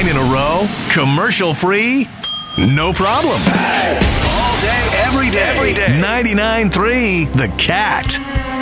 9 in a row, commercial-free, no problem. All day, every day. 99.3 The Cat.